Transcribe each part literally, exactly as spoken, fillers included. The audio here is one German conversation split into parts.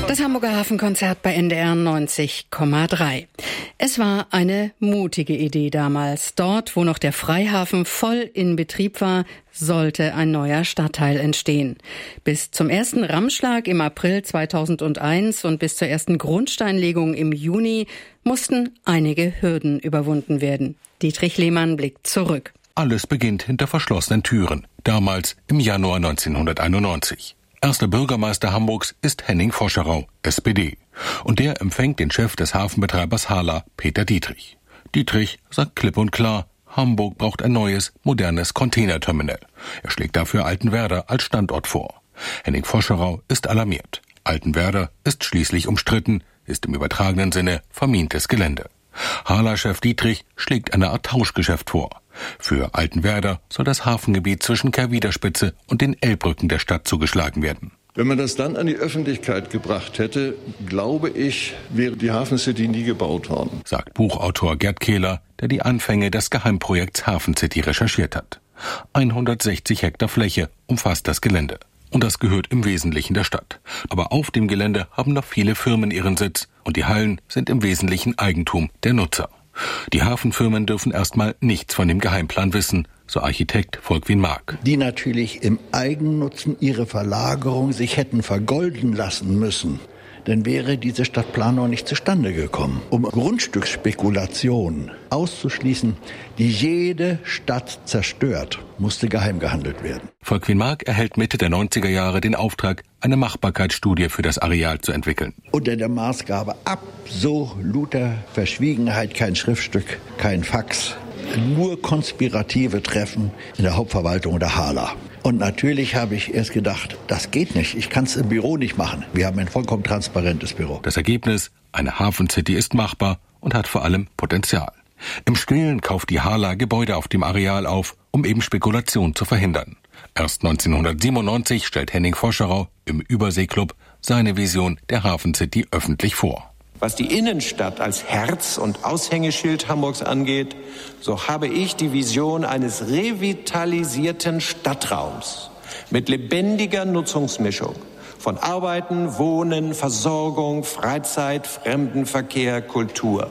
Das Hamburger Hafenkonzert bei N D R neunzig Komma drei. Es war eine mutige Idee damals. Dort, wo noch der Freihafen voll in Betrieb war, sollte ein neuer Stadtteil entstehen. Bis zum ersten Rammschlag im April zweitausendeins und bis zur ersten Grundsteinlegung im Juni mussten einige Hürden überwunden werden. Dietrich Lehmann blickt zurück. Alles beginnt hinter verschlossenen Türen, damals im Januar neunzehnhunderteinundneunzig. Erster Bürgermeister Hamburgs ist Henning Voscherau, S P D. Und der empfängt den Chef des Hafenbetreibers Hala, Peter Dietrich. Dietrich sagt klipp und klar, Hamburg braucht ein neues, modernes Containerterminal. Er schlägt dafür Altenwerder als Standort vor. Henning Voscherau ist alarmiert. Altenwerder ist schließlich umstritten, ist im übertragenen Sinne vermintes Gelände. Hala-Chef Dietrich schlägt eine Art Tauschgeschäft vor. Für Altenwerder soll das Hafengebiet zwischen Kerwiderspitze und den Elbbrücken der Stadt zugeschlagen werden. Wenn man das dann an die Öffentlichkeit gebracht hätte, glaube ich, wäre die Hafen City nie gebaut worden, sagt Buchautor Gerd Kehler, der die Anfänge des Geheimprojekts Hafen City recherchiert hat. hundertsechzig Hektar Fläche umfasst das Gelände. Und das gehört im Wesentlichen der Stadt. Aber auf dem Gelände haben noch viele Firmen ihren Sitz und die Hallen sind im Wesentlichen Eigentum der Nutzer. Die Hafenfirmen dürfen erstmal nichts von dem Geheimplan wissen, so Architekt Volkwin Mark. Die natürlich im Eigennutzen ihre Verlagerung sich hätten vergolden lassen müssen, dann wäre diese Stadtplanung nicht zustande gekommen. Um Grundstücksspekulationen auszuschließen, die jede Stadt zerstört, musste geheim gehandelt werden. Volkwin Mark erhält Mitte der neunziger Jahre den Auftrag, eine Machbarkeitsstudie für das Areal zu entwickeln. Unter der Maßgabe absoluter Verschwiegenheit, kein Schriftstück, kein Fax, nur konspirative Treffen in der Hauptverwaltung der Hala. Und natürlich habe ich erst gedacht, das geht nicht, ich kann es im Büro nicht machen. Wir haben ein vollkommen transparentes Büro. Das Ergebnis, eine Hafencity ist machbar und hat vor allem Potenzial. Im Stillen kauft die Hala Gebäude auf dem Areal auf, um eben Spekulation zu verhindern. Erst neunzehnhundertsiebenundneunzig stellt Henning Voscherau im Überseeklub seine Vision der Hafencity öffentlich vor. Was die Innenstadt als Herz und Aushängeschild Hamburgs angeht, so habe ich die Vision eines revitalisierten Stadtraums mit lebendiger Nutzungsmischung von Arbeiten, Wohnen, Versorgung, Freizeit, Fremdenverkehr, Kultur.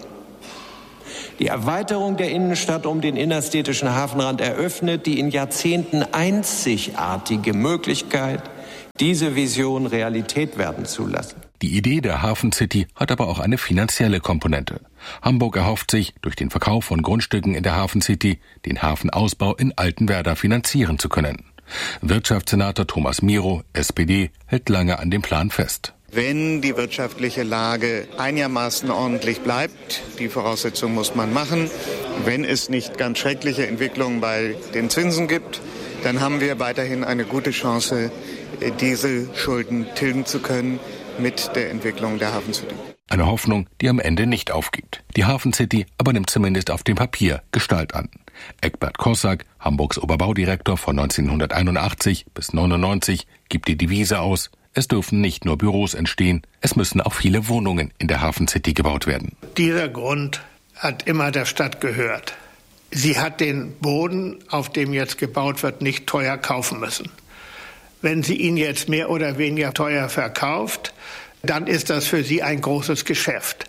Die Erweiterung der Innenstadt um den innerstädtischen Hafenrand eröffnet die in Jahrzehnten einzigartige Möglichkeit, diese Vision Realität werden zu lassen. Die Idee der Hafen City hat aber auch eine finanzielle Komponente. Hamburg erhofft sich, durch den Verkauf von Grundstücken in der Hafen City den Hafenausbau in Altenwerder finanzieren zu können. Wirtschaftssenator Thomas Miro, S P D, hält lange an dem Plan fest. Wenn die wirtschaftliche Lage einigermaßen ordentlich bleibt, die Voraussetzung muss man machen, wenn es nicht ganz schreckliche Entwicklungen bei den Zinsen gibt, dann haben wir weiterhin eine gute Chance, diese Schulden tilgen zu können mit der Entwicklung der Hafen City. Eine Hoffnung, die am Ende nicht aufgibt. Die Hafen City aber nimmt zumindest auf dem Papier Gestalt an. Eckbert Kossack, Hamburgs Oberbaudirektor von neunzehnhunderteinundachtzig bis neunundneunzig, gibt die Devise aus: Es dürfen nicht nur Büros entstehen, es müssen auch viele Wohnungen in der Hafen City gebaut werden. Dieser Grund hat immer der Stadt gehört. Sie hat den Boden, auf dem jetzt gebaut wird, nicht teuer kaufen müssen. Wenn sie ihn jetzt mehr oder weniger teuer verkauft, dann ist das für sie ein großes Geschäft.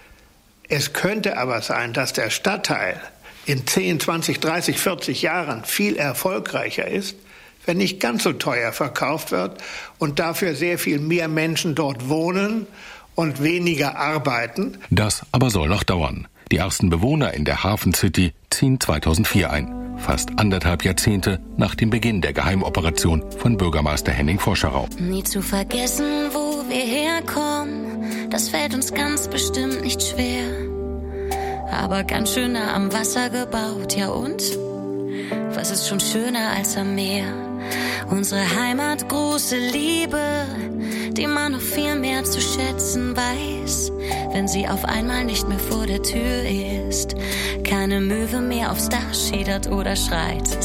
Es könnte aber sein, dass der Stadtteil in zehn, zwanzig, dreißig, vierzig Jahren viel erfolgreicher ist, wenn nicht ganz so teuer verkauft wird und dafür sehr viel mehr Menschen dort wohnen und weniger arbeiten. Das aber soll noch dauern. Die ersten Bewohner in der Hafen City ziehen zweitausendvier ein. Fast anderthalb Jahrzehnte nach dem Beginn der Geheimoperation von Bürgermeister Henning Voscherau. Nie zu vergessen, wo wir herkommen, das fällt uns ganz bestimmt nicht schwer. Aber ganz schön nah am Wasser gebaut, ja und? Was ist schon schöner als am Meer? Unsere Heimat, große Liebe, die man noch viel mehr zu schätzen weiß, wenn sie auf einmal nicht mehr vor der Tür ist. Keine Möwe mehr aufs Dach schiedert oder schreit.